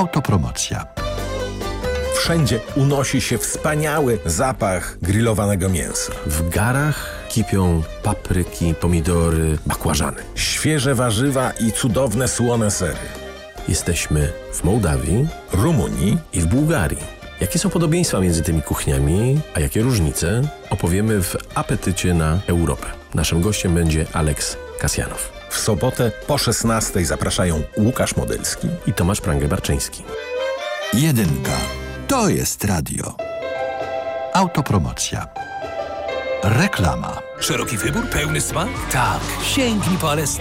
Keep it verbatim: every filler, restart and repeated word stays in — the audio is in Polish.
Autopromocja. Wszędzie unosi się wspaniały zapach grillowanego mięsa. W garach kipią papryki, pomidory, bakłażany. Świeże warzywa i cudowne słone sery. Jesteśmy w Mołdawii, Rumunii i w Bułgarii. Jakie są podobieństwa między tymi kuchniami, a jakie różnice, opowiemy w Apetycie na Europę. Naszym gościem będzie Aleks Kasjanow. W sobotę po szesnastej zapraszają Łukasz Modelski i Tomasz Prangę-Barczyński. Jedynka. To jest radio. Autopromocja. Reklama. Szeroki wybór, pełny smak? Tak, sięgnij po Alesta.